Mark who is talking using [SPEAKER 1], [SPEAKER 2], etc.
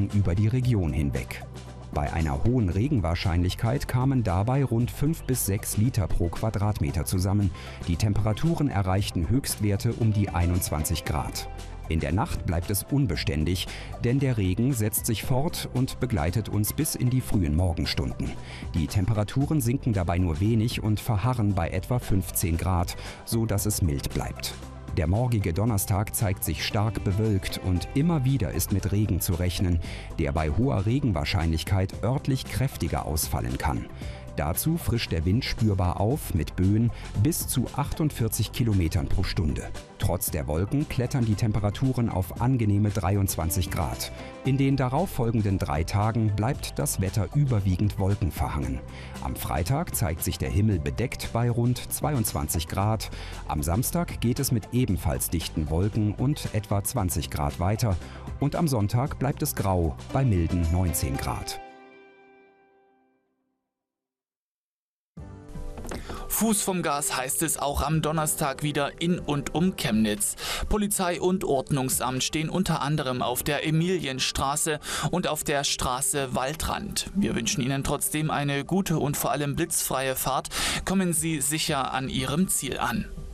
[SPEAKER 1] Regen über die Region hinweg. Bei einer hohen Regenwahrscheinlichkeit kamen dabei rund 5 bis 6 Liter pro Quadratmeter zusammen. Die Temperaturen erreichten Höchstwerte um die 21 Grad. In der Nacht bleibt es unbeständig, denn der Regen setzt sich fort und begleitet uns bis in die frühen Morgenstunden. Die Temperaturen sinken dabei nur wenig und verharren bei etwa 15 Grad, so dass es mild bleibt. Der morgige Donnerstag zeigt sich stark bewölkt und immer wieder ist mit Regen zu rechnen, der bei hoher Regenwahrscheinlichkeit örtlich kräftiger ausfallen kann. Dazu frischt der Wind spürbar auf mit Böen bis zu 48 Kilometern pro Stunde. Trotz der Wolken klettern die Temperaturen auf angenehme 23 Grad. In den darauffolgenden 3 Tagen bleibt das Wetter überwiegend wolkenverhangen. Am Freitag zeigt sich der Himmel bedeckt bei rund 22 Grad. Am Samstag geht es mit ebenfalls dichten Wolken und etwa 20 Grad weiter. Und am Sonntag bleibt es grau bei milden 19 Grad.
[SPEAKER 2] Fuß vom Gas heißt es auch am Donnerstag wieder in und um Chemnitz. Polizei und Ordnungsamt stehen unter anderem auf der Emilienstraße und auf der Straße Waldrand. Wir wünschen Ihnen trotzdem eine gute und vor allem blitzfreie Fahrt. Kommen Sie sicher an Ihrem Ziel an.